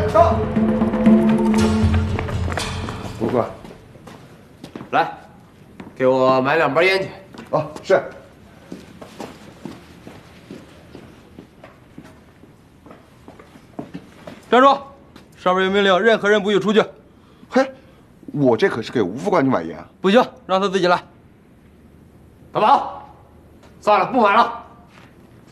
到。吴哥， 来，给我买2包烟去。 哦，是。 站住！上面有命令，任何人不许出去。 嘿，我这可是给吴副官去买烟啊。 不行，让他自己来。 干嘛？算了，不买了。